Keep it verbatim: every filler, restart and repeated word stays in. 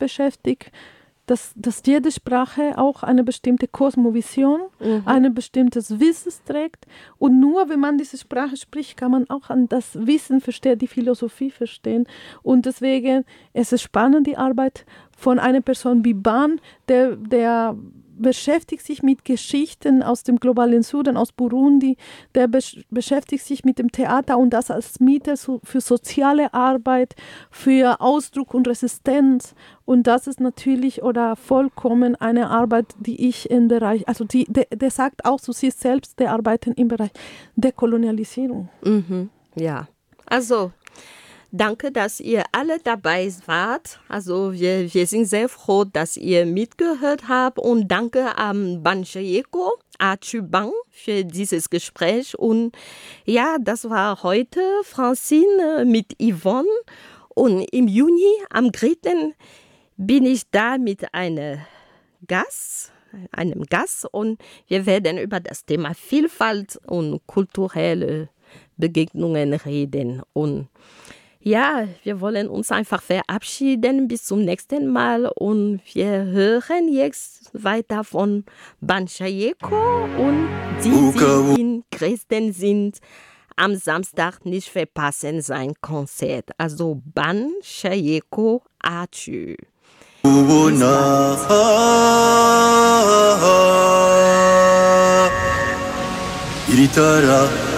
beschäftigt, dass, dass jede Sprache auch eine bestimmte Kosmovision, mhm. ein bestimmtes Wissen trägt. Und nur wenn man diese Sprache spricht, kann man auch an das Wissen verstehen, die Philosophie verstehen. Und deswegen ist es spannend, die Arbeit von einer Person wie Ban, der, der beschäftigt sich mit Geschichten aus dem globalen Süden, aus Burundi, der besch- beschäftigt sich mit dem Theater und das als Mittel so, für soziale Arbeit, für Ausdruck und Resistenz. Und das ist natürlich oder vollkommen eine Arbeit, die ich im Bereich, also die, der, der sagt auch zu sich selbst, der arbeitet im Bereich der Kolonialisierung. Mhm. Ja, also danke, dass ihr alle dabei wart. Also wir, wir sind sehr froh, dass ihr mitgehört habt und danke an Ban Chayeko, Achu Ban für dieses Gespräch. Und ja, das war heute Francine mit Yvonne und im Juni, am dritten bin ich da mit einem Gast, einem Gast und wir werden über das Thema Vielfalt und kulturelle Begegnungen reden. Und ja, wir wollen uns einfach verabschieden. Bis zum nächsten Mal. Und wir hören jetzt weiter von Ban Chayeko und die, die in Dresden sind, am Samstag nicht verpassen sein Konzert. Also Ban Chayeko Achu. Iri tara